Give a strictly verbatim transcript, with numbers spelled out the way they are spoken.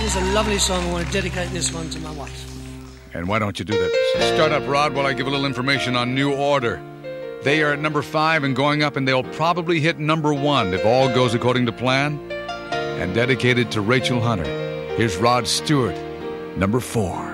This is a lovely song. I want to dedicate this one to my wife. And why don't you do that? Start up, Rod, while I give a little information on New Order. They are at number five and going up, and they'll probably hit number one if all goes according to plan. And dedicated to Rachel Hunter. Here's Rod Stewart, number four.